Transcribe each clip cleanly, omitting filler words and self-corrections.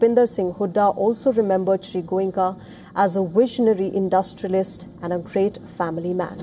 Bhupinder Singh Hooda also remembered Shri Goenka as a visionary industrialist and a great family man.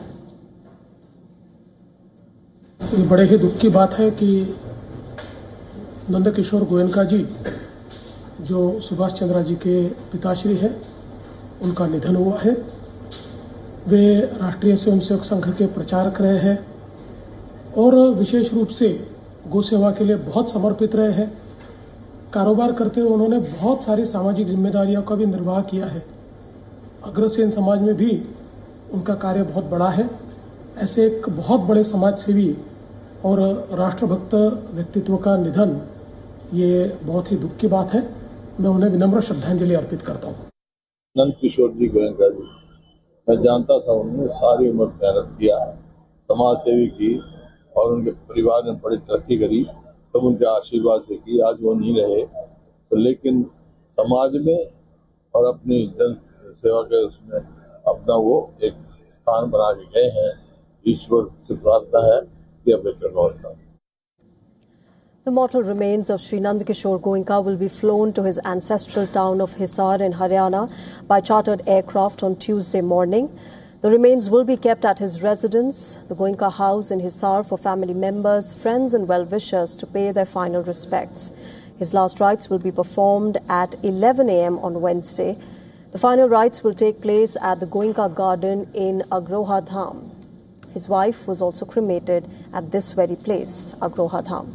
ये बड़े ही दुख की बात है कि नंदकिशोर गोयनका जी जो सुभाष चंद्र जी के पिताश्री हैं उनका निधन हुआ है। वे राष्ट्रीय स्वयंसेवक संघ के प्रचारक रहे हैं और विशेष रूप से गौ सेवा के लिए बहुत समर्पित रहे हैं। कारोबार करते हुए उन्होंने बहुत सारी सामाजिक जिम्मेदारियों का भी निर्वाह किया है। अग्रसेन समाज में भी उनका कार्य बहुत बड़ा है। ऐसे एक बहुत बड़े समाज सेवी और राष्ट्रभक्त व्यक्तित्व का निधन ये बहुत ही दुख की बात है। मैं उन्हें विनम्र श्रद्धांजलि अर्पित करता हूँ। नंदकिशोर जी गोयनका जी, मैं जानता था उन्होंने सारी उम्र मेहनत किया है, समाज सेवी की और उनके परिवार ने बड़ी तरक्की करी, सब उनके आशीर्वाद से की। आज वो नहीं रहे तो लेकिन समाज में और अपनी जन सेवा के उसमें अपना वो एक स्थान बना के गए हैं। ईश्वर से प्रार्थना है कि अब बेहतर व्यवस्था। The mortal remains of Shri Nandakishore Goenka will be flown to his ancestral town of Hisar in Haryana by chartered aircraft on Tuesday morning. The remains will be kept at his residence, the Goenka House in Hisar, for family members, friends and well-wishers to pay their final respects. His last rites will be performed at 11 a.m. on Wednesday. The final rites will take place at the Goenka Garden in Agroha Dham. His wife was also cremated at this very place, Agroha Dham.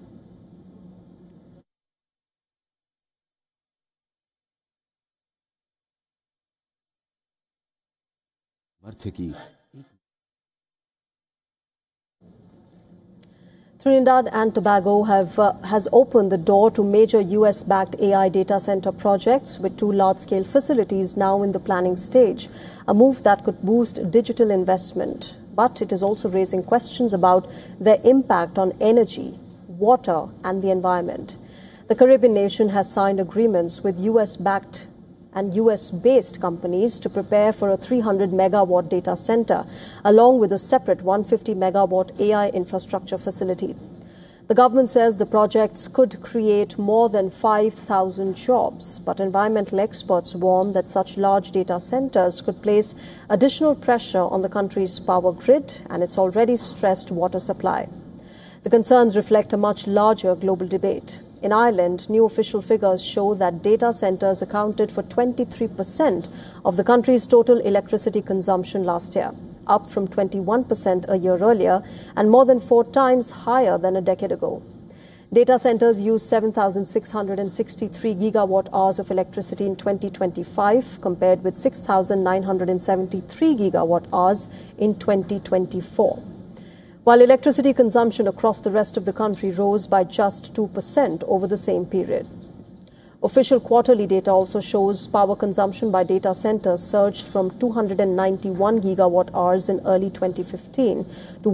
Trinidad and Tobago has opened the door to major US-backed AI data center projects with 2 large-scale facilities now in the planning stage, a move that could boost digital investment. But it is also raising questions about their impact on energy, water and the environment. The Caribbean nation has signed agreements with US-backed and US-based companies to prepare for a 300-megawatt data center, along with a separate 150-megawatt AI infrastructure facility. The government says the projects could create more than 5,000 jobs, but environmental experts warn that such large data centers could place additional pressure on the country's power grid and its already stressed water supply. The concerns reflect a much larger global debate. In Ireland, new official figures show that data centers accounted for 23% of the country's total electricity consumption last year, up from 21% a year earlier and more than 4 times higher than a decade ago. Data centers used 7,663 gigawatt-hours of electricity in 2025, compared with 6,973 gigawatt-hours in 2024. While electricity consumption across the rest of the country rose by just 2% over the same period. Official quarterly data also shows power consumption by data centers surged from 291 gigawatt-hours in early 2015 to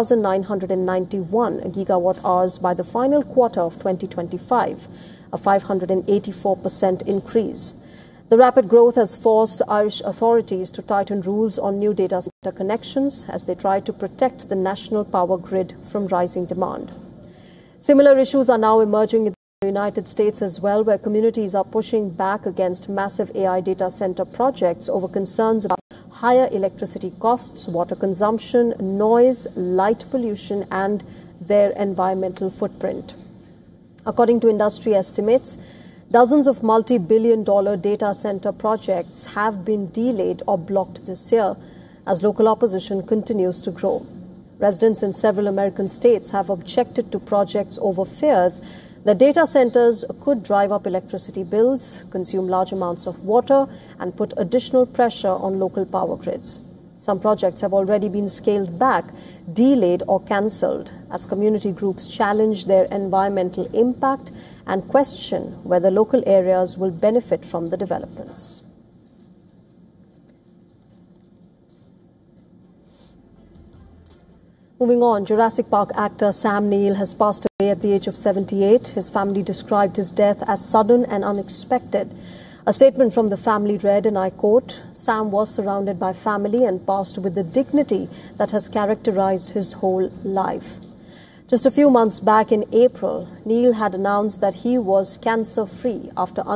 1,991 gigawatt-hours by the final quarter of 2025, a 584% increase. The rapid growth has forced Irish authorities to tighten rules on new data center connections as they try to protect the national power grid from rising demand. Similar issues are now emerging in the United States as well, where communities are pushing back against massive AI data center projects over concerns about higher electricity costs, water consumption, noise, light pollution, and their environmental footprint. According to industry estimates, dozens of multi-billion-dollar data center projects have been delayed or blocked this year as local opposition continues to grow. Residents in several American states have objected to projects over fears that data centers could drive up electricity bills, consume large amounts of water, and put additional pressure on local power grids. Some projects have already been scaled back, delayed or cancelled as community groups challenge their environmental impact and question whether local areas will benefit from the developments. Moving on, Jurassic Park actor Sam Neill has passed away at the age of 78. His family described his death as sudden and unexpected. A statement from the family read, and I quote, "Sam was surrounded by family and passed with the dignity that has characterized his whole life." Just a few months back in April, Neill had announced that he was cancer-free after